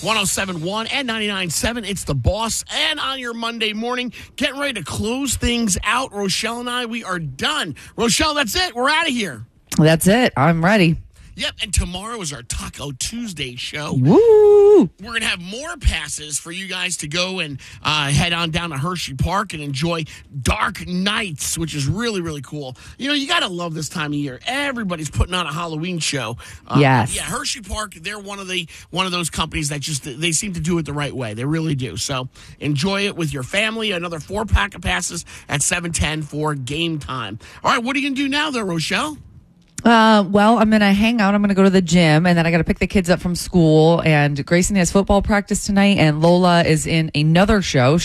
107.1 and 99.7. It's The Boss. And on your Monday morning, getting ready to close things out. Rochelle and I, we are done. Rochelle, that's it. We're out of here. That's it. I'm ready. Yep, and tomorrow is our Taco Tuesday show. Woo! We're going to have more passes for you guys to go and head on down to Hershey Park and enjoy Dark Nights, which is really, really cool. You know, you got to love this time of year. Everybody's putting on a Halloween show. Yes. Yeah, Hershey Park, they're one of those companies that just, they seem to do it the right way. They really do. So enjoy it with your family. Another 4-pack of passes at 7:10 for game time. All right, what are you going to do now, though, Rochelle? Well, I'm going to hang out. I'm going to go to the gym, and then I got to pick the kids up from school. And Grayson has football practice tonight, and Lola is in another show.